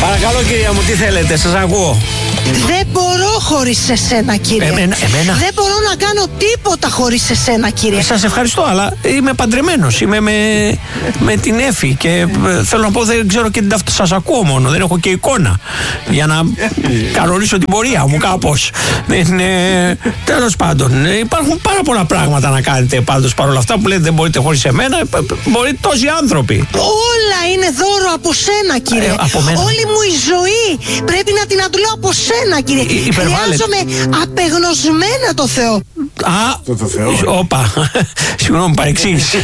Παρακαλώ κυρία μου, τι θέλετε, σας ακούω. Δεν μπορώ χωρίς εσένα, κύριε. Εμένα. Δεν μπορώ να κάνω τίποτα χωρίς εσένα, κύριε. Σας ευχαριστώ, αλλά είμαι παντρεμένος. Είμαι με την Εφη και θέλω να πω, δεν ξέρω και την ταυτότητα. Σας ακούω μόνο, δεν έχω και εικόνα για να κανονίσω την πορεία μου κάπως. Τέλος πάντων, υπάρχουν πάρα πολλά πράγματα να κάνετε πάντως παρόλα αυτά που λέτε δεν μπορείτε χωρίς εμένα. Μπορεί τόσοι άνθρωποι. Όλα είναι δώρο από σένα, κύριε. Όλη μου η ζωή πρέπει να την αντλώ από σένα, κύριε. Χρειάζομαι απεγνωσμένα το Θεό. Το Θεό. Όπα. Συγγνώμη, παρεξήγηση.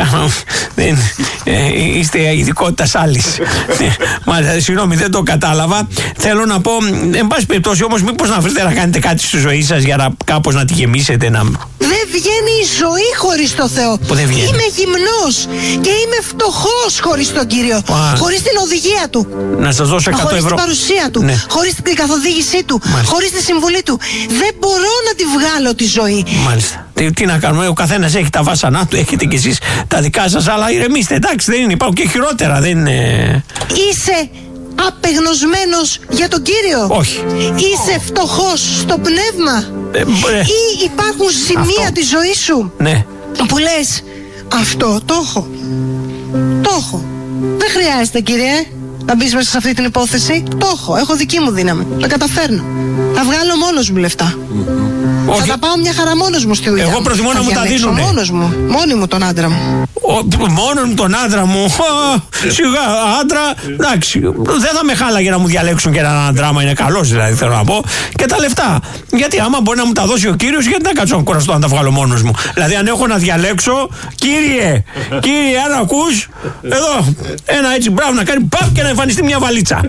Είστε ειδικότητας άλλης. Συγγνώμη, δεν το κατάλαβα. Θέλω να πω, εν πάση περιπτώσει όμως, μήπως να βρείτε να κάνετε κάτι στη ζωή σας για να κάπως να τη γεμίσετε. Δεν βγαίνει η ζωή χωρίς το Θεό. Είμαι γυμνός και είμαι φτωχός χωρίς τον Κύριο. Χωρίς την οδηγία του. Να σας δώσω 100 ευρώ. Χωρίς την παρουσία του. Ναι. Χωρίς την καθοδήγησή του. Μάλιστα. Χωρίς τη συμβουλή του. Δεν μπορώ να τη βγάλω τη ζωή. Μάλιστα. Τι να κάνουμε, ο καθένας έχει τα βάσανά του, έχετε κι εσείς τα δικά σας, αλλά ηρεμήστε, εντάξει, δεν είναι, υπάρχουν και χειρότερα, δεν είναι. Είσαι απεγνωσμένος για τον Κύριο? Όχι. Είσαι φτωχός στο πνεύμα? Ή υπάρχουν σημεία της ζωής σου που λες αυτό το έχω? Το έχω. Δεν χρειάζεται, κύριε, να μπεις μέσα σε αυτή την υπόθεση. Το έχω δική μου δύναμη. Τα καταφέρνω. Θα βγάλω μόνος μου λεφτά. Θα τα πάω μια χαρά μόνος μου στη δουλειά. Εγώ προτιμώ να μου τα δίνουνε. Μόνος μου. Μόνη μου τον άντρα μου. Μόνον μου τον άντρα μου. Σιγά, άντρα. Εντάξει. Δεν θα με χάλαγε να μου διαλέξουν και έναν άντρα, άμα είναι καλός δηλαδή, θέλω να πω. Και τα λεφτά. Γιατί άμα μπορεί να μου τα δώσει ο Κύριος, γιατί να κάτσω να κουραστώ να τα βγάλω μόνος μου? Δηλαδή, αν έχω να διαλέξω, κύριε, αν ακούς, εδώ, ένα έτσι μπράβο να κάνει παπ και να εμφανιστεί μια βαλίτσα.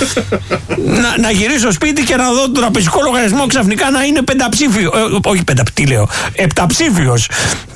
Να γυρίσω σπίτι και να δω τον τραπεζικό λογαριασμό ξαφνικά να είναι πενταψήφιο. Όχι τι λέω, επταψήφιος.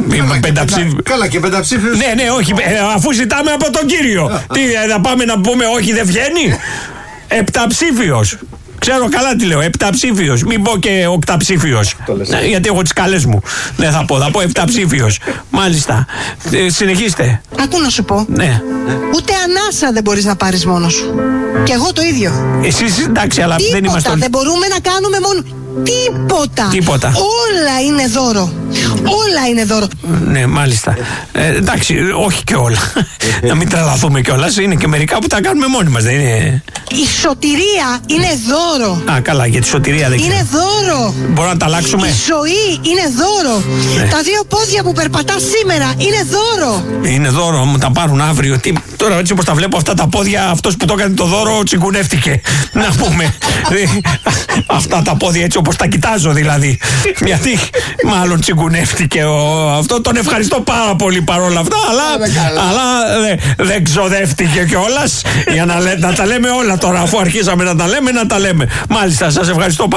Καλά, και πενταψήφιος. Ναι, όχι, αφού ζητάμε από τον Κύριο. Τι, θα πάμε να πούμε όχι, δεν βγαίνει? Επταψήφιος. Ξέρω καλά τι λέω, επταψήφιος. Μην πω και οκταψήφιος. Γιατί έχω τις καλές μου. Δεν θα πω επταψήφιος. Μάλιστα. Συνεχίστε. Ακού να σου πω. Ναι. Ούτε ανάσα δεν μπορείς να πάρεις μόνος σου. Και εγώ το ίδιο. Εσείς εντάξει, αλλά τίποτα, δεν είμαστε. Δεν μπορούμε να κάνουμε μόνο. Τίποτα. Όλα είναι δώρο. Όλα είναι δώρο. Ναι, μάλιστα. Εντάξει, όχι και όλα. Να μην τρελαθούμε κιόλας. Είναι και μερικά που τα κάνουμε μόνοι μας, δεν είναι? Η σωτηρία είναι δώρο. Καλά, για τη σωτηρία δεν είναι δώρο. Μπορούμε να τα αλλάξουμε. Η ζωή είναι δώρο. Τα δύο πόδια που περπατάς σήμερα είναι δώρο. Είναι δώρο, μου τα πάρουν αύριο. Τώρα έτσι όπως τα βλέπω αυτά τα πόδια, αυτός που το έκανε το δώρο τσιγκουνεύτηκε. Να πούμε. Αυτά τα πόδια έτσι όπως τα κοιτάζω δηλαδή. Γιατί μάλλον τσιγκουνεύτηκε αυτό. Τον ευχαριστώ πάρα πολύ παρόλα αυτά, αλλά δεν ξοδεύτηκε κιόλας. Για να τα λέμε όλα τώρα, αφού αρχίσαμε να τα λέμε, Μάλιστα, σας ευχαριστώ πάρα πολύ.